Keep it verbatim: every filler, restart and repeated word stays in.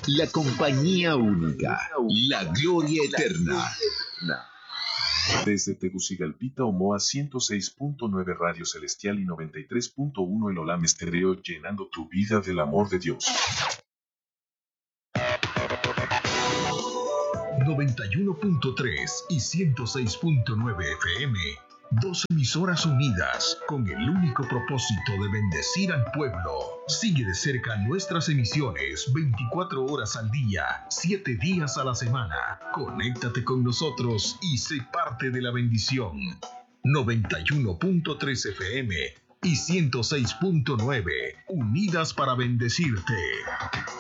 La compañía única, la gloria eterna. Desde Tegucigalpita, Omoa ciento seis punto nueve Radio Celestial y noventa y tres punto uno El Olam Estéreo, llenando tu vida del amor de Dios. noventa y uno punto tres y ciento seis punto nueve F M. Dos emisoras unidas con el único propósito de bendecir al pueblo. Sigue de cerca nuestras emisiones veinticuatro horas al día, siete días a la semana. Conéctate con nosotros y sé parte de la bendición. noventa y uno punto tres F M y ciento seis punto nueve, unidas para bendecirte.